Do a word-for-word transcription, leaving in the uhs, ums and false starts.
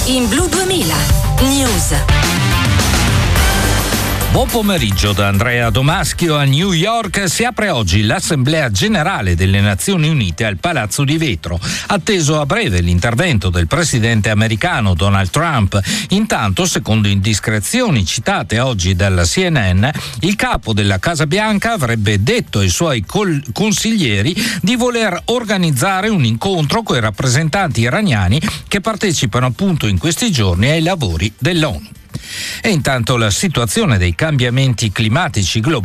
in Blu duemila News. Buon pomeriggio da Andrea Domaschio. A New York si apre oggi l'Assemblea Generale delle Nazioni Unite al Palazzo di Vetro. Atteso a breve l'intervento del presidente americano Donald Trump. Intanto, secondo indiscrezioni citate oggi dalla C N N, il capo della Casa Bianca avrebbe detto ai suoi col- consiglieri di voler organizzare un incontro con i rappresentanti iraniani che partecipano appunto in questi giorni ai lavori dell'ONU. E intanto la situazione dei cambiamenti climatici globali